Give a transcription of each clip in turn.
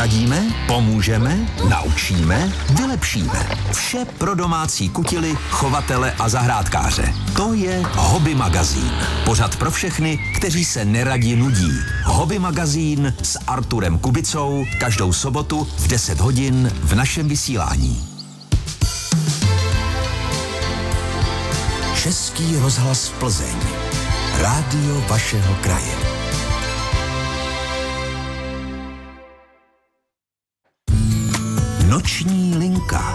Poradíme, pomůžeme, naučíme, vylepšíme. Vše pro domácí kutily, chovatele a zahrádkáře. To je Hobby magazín. Pořad pro všechny, kteří se neradi nudí. Hobby magazín s Arturem Kubicou každou sobotu v 10 hodin v našem vysílání. Český rozhlas Plzeň. Rádio vašeho kraje. Noční linka.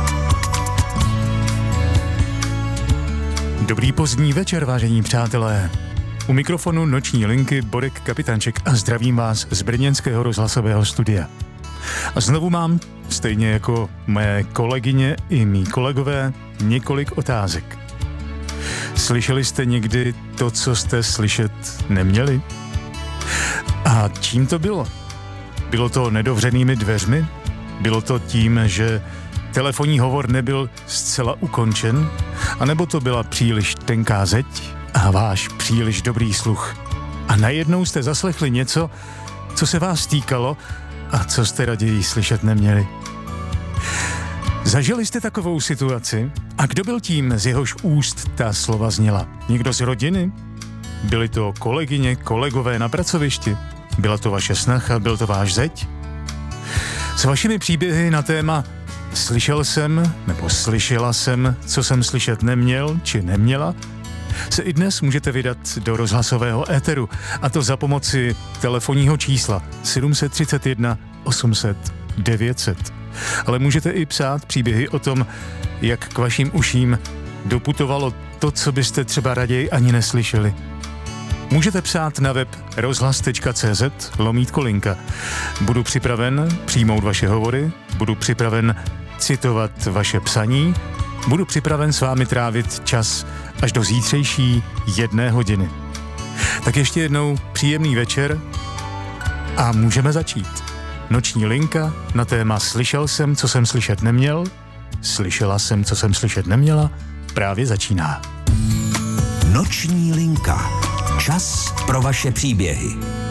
Dobrý pozdní večer, vážení přátelé. U mikrofonu Noční linky Borek Kapitanček a zdravím vás z brněnského rozhlasového studia. A znovu mám, stejně jako mé kolegyně i mý kolegové, několik otázek. Slyšeli jste někdy to, co jste slyšet neměli? A čím to bylo? Bylo to nedovřenými dveřmi? Bylo to tím, že telefonní hovor nebyl zcela ukončen? A nebo to byla příliš tenká zeď a váš příliš dobrý sluch? A najednou jste zaslechli něco, co se vás týkalo a co jste raději slyšet neměli? Zažili jste takovou situaci? A kdo byl tím, z jehož úst ta slova zněla? Někdo z rodiny? Byli to kolegyně, kolegové na pracovišti? Byla to vaše snacha, byl to váš zeď? S vašimi příběhy na téma slyšel jsem nebo slyšela jsem, co jsem slyšet neměl či neměla, se i dnes můžete vydat do rozhlasového éteru, a to za pomoci telefonního čísla 731 800 900. Ale můžete i psát příběhy o tom, jak k vašim uším doputovalo to, co byste třeba raději ani neslyšeli. Můžete psát na web rozhlas.cz/linka. Budu připraven přijmout vaše hovory, budu připraven citovat vaše psaní, budu připraven s vámi trávit čas až do zítřejší 1 hodiny. Tak ještě jednou příjemný večer a můžeme začít. Noční linka na téma Slyšel jsem, co jsem slyšet neměl, slyšela jsem, co jsem slyšet neměla, právě začíná. Noční linka. Čas pro vaše příběhy.